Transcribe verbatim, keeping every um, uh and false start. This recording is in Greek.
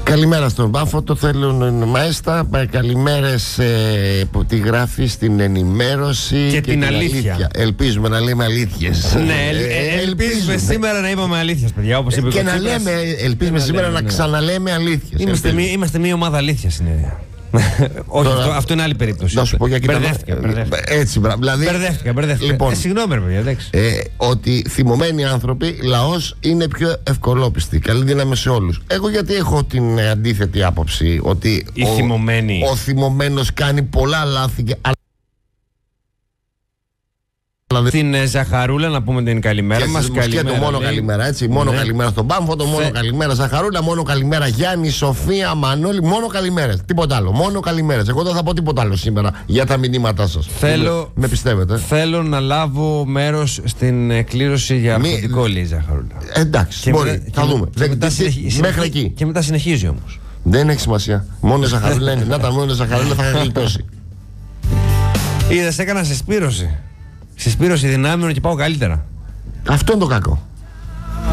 Καλημέρα στον Πάφο, το θέλουν Μαέστα. Καλημέρες ε, που τη γράφει στην ενημέρωση και, και την, την αλήθεια. αλήθεια. Ελπίζουμε να λέμε αλήθειες. Ναι, ε, ε, ελπίζουμε σήμερα να είπαμε αλήθειες, παιδιά. Όπως είπε και ο να Τσίπρας, λέμε, ελπίζουμε να σήμερα λέμε, να ναι. ξαναλέμε αλήθειες. Είμαστε, μη, είμαστε μια ομάδα αλήθειας είναι. Όχι, Τώρα, αυτό, αυτό είναι άλλη περίπτωση. Να σου πω για κοιτάξτε. Μπερδεύτηκα, μπερδεύτηκα. Έτσι, μπρα, δηλαδή. Μπερδεύτηκα, μπερδεύτηκα. Λοιπόν, ε, συγγνώμη, ρε παιδιά, εντάξει. Ε, ότι θυμωμένοι άνθρωποι, λαός είναι πιο ευκολόπιστοι. Καλή δύναμη σε όλους. Εγώ γιατί έχω την ε, αντίθετη άποψη ότι Οι ο, θυμωμένοι. ο θυμωμένος κάνει πολλά λάθη και Την ε, Ζαχαρούλα να πούμε την καλημέρα και μας. στις Μουσκέτο μόνο λέει. καλημέρα, έτσι. Μόνο Ναι. καλημέρα στον Πάμφωτο, μόνο Θε... καλημέρα Ζαχαρούλα, μόνο καλημέρα Γιάννη, Σοφία, Μανώλη, μόνο καλημέρες. Τίποτα άλλο. Μόνο καλημέρες. Εγώ δεν θα πω τίποτα άλλο σήμερα για τα μηνύματά σας. Θέλω... Με πιστεύετε. Θέλω να λάβω μέρος στην εκκλήρωση για Μη... αυτοτικό, λέει η Ζαχαρούλα. Ε, εντάξει, Και μπορεί. μετά, θα και δούμε. Και Δεν, μετά τι, συνεχίζει, μέχρι εκεί. Και μετά συνεχίζει όμως. Δεν έχει σημασία. Μόνο η Ζαχαρούλα είναι. Να τα μόνο η Ζαχαρούλα θα γλιτώσει. Είδες, έκανα συσπήρωση. Συσπήρωση δυνάμεων και πάω καλύτερα. Αυτό είναι το κακό.